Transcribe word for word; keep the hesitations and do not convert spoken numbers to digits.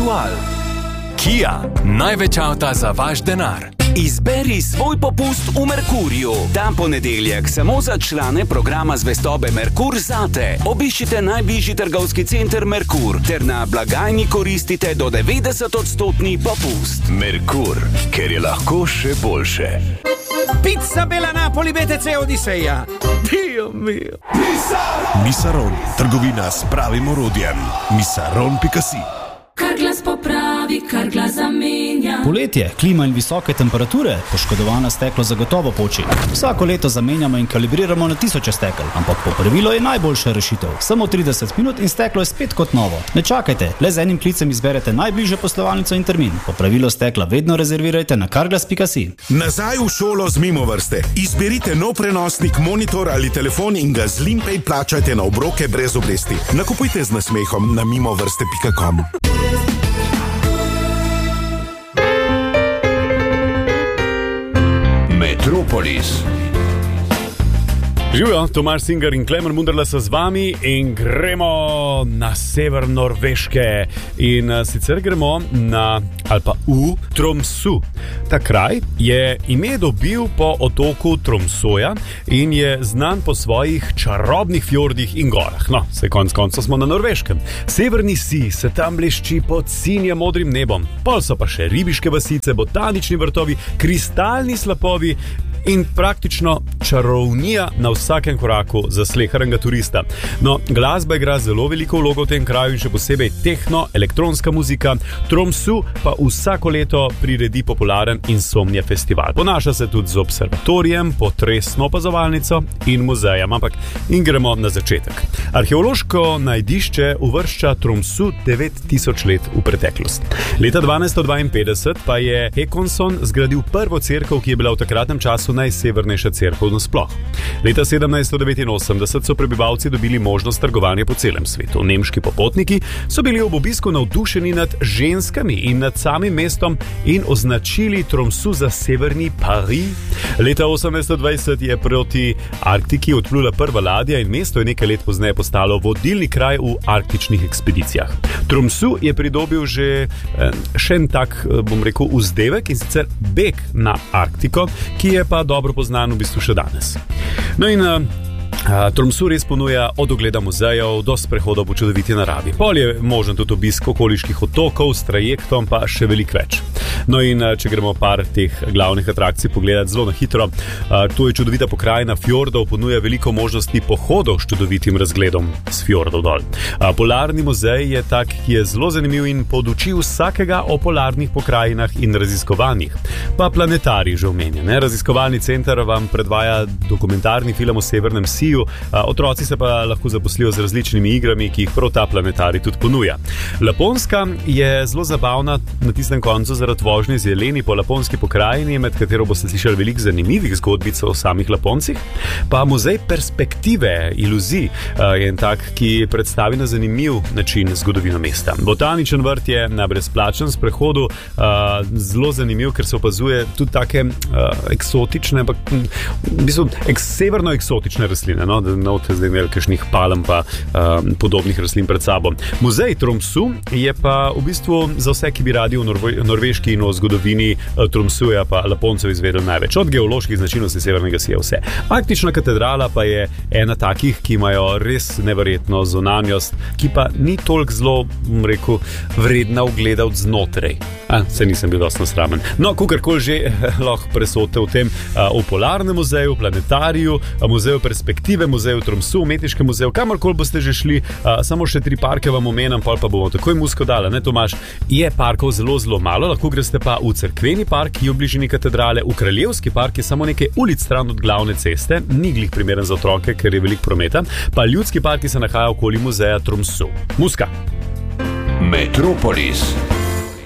aktual. Kia, največ avta za vaš denar. Izberi svoj popust v Merkurju. Ta ponedeljek samo za člane programa zvestobe Merkur zate. Obiščite najbližji trgovski center Merkur ter na blagajni koristite do devetdeset odstotni popust. Merkur, ker je lahko še boljše. Pizza Bella Napoli B T C Odiseja. Dio mio. Misaron. Misaron, trgovina s pravim orodjem. misaron pika si. Kar glas popravi, kar glas zamenja. Poletje, klima in visoke temperature, poškodovana steklo zagotovo poči. Vsako leto zamenjamo in kalibriramo na tisoče stekel, ampak popravilo je najboljša rešitev. Samo trideset minut in steklo je spet kot novo. Ne čakajte, le z enim klicem izberete najbližjo poslovalnico in termin. Popravilo stekla vedno rezervirajte na karglas pika si. Nazaj v šolo z Mimovrste. Izberite nov prenosnik, monitor ali telefon in ga z Limpay plačajte na obroke brez obresti. Nakupujte z nasmehom na mimovrste pika com. Metropolis. Živijo, Tomaž Singer in Klemen Munderla so z vami in gremo na sever Norveške. In sicer gremo na, ali pa v Tromsø. Ta kraj je ime dobil po otoku Tromsøja in je znan po svojih čarobnih fjordih in gorah. No, se konc konca smo na Norveškem. Severni sij se tam blešči pod sinjem modrim nebom. Pol so pa še ribiške vasice, botanični vrtovi, kristalni slapovi in praktično čarovnija na vsakem koraku za sleheranga turista. No, glasba igra zelo veliko vlogo v tem kraju in še posebej tehno, elektronska muzika. Tromsø pa vsako leto priredi popularen Insomnia festival. Ponaša se tudi z observatorijem, potresno opazovalnico in muzejem, ampak in gremo na začetek. Arheološko najdišče uvršča Tromsø devet tisoč let v preteklost. Leta dvanajststo dvainpetdeset pa je Håkonsson zgradil prvo cerkev, ki je bila v takratnem času najsevernejša cerkev nasploh. Leta sedemnajststo devetinosemdeset so prebivalci dobili možnost trgovanja po celem svetu. Nemški popotniki so bili ob obisku navdušeni nad ženskami in nad samim mestom in označili Tromsø za severni Pariz. Leta osemnajststo dvajset je proti Arktiki odplula prva ladja in mesto je nekaj let pozneje postalo vodilni kraj v arktičnih ekspedicijah. Tromsø je pridobil že eh, še en tak, bom rekel, vzdevek in sicer beg na Arktiko, ki je pa dobro poznan v bistvu še danes. No in uh, Tromsø res ponuja od ogleda muzejev do sprehodov po čudoviti naravi. Pol je možen tudi obisk okoliških otokov s trajektom, pa še veliko več. No in če gremo par teh glavnih atrakcij pogledati zelo na hitro, to je čudovita pokrajina fjordov, ponuja veliko možnosti pohodov s čudovitim razgledom s fjordov dol. Polarni muzej je tak, ki je zelo zanimiv in poduči vsakega o polarnih pokrajinah in raziskovanjih. Pa planetarij že omenjen. Raziskovalni center vam predvaja dokumentarni film o severnem siju, otroci se pa lahko zaposlijo z različnimi igrami, ki jih prav ta planetarij tudi ponuja. Laponska je zelo zabavna na tistem koncu zaradi vožnje z jeleni po laponski pokrajini, med katero boste slišali veliko zanimivih zgodbic o samih Laponcih. Pa muzej perspektive, iluzij je en tak, ki predstavi na zanimiv način zgodovino mesta. Botaničen vrt je na brezplačnem sprehodu zelo zanimiv, ker se opazuje tudi take eksotične, ampak v bistvu severno eksotične rastline, no, da note zdaj imeli kakšnih palm pa podobnih rastlin pred sabo. Muzej Tromsø je pa v bistvu za vse, ki bi radi v Norveški in o zgodovini Tromsøja pa Laponcev izvedel največ. Od geoloških značilnosti severnega sija vse. Arktična katedrala pa je ena takih, ki imajo res neverjetno zunanjost, ki pa ni toliko zelo, rekel, vredna ogleda od znotraj. A, se nisem bil dosti nasramen. No, kakorkoli že lahko presodite v tem, v polarnem muzeju, planetariju, muzeju perspektive, muzeju Tromsø, umetniškem muzeju, kamorkoli boste že šli, samo še tri parke vam omenjam, pol pa bomo takoj musko dala, ne Tomaž? Je parkov zelo, zelo malo, lahko greste pa v cerkveni park, ki je v bližini katedrale, v kraljevski park je samo nekaj ulic stran od glavne ceste, ni glih primeren za otroke, ker je veliko prometa, pa ljudski park, ki se nahaja okoli muzeja Tromsø. Muska! Metropolis.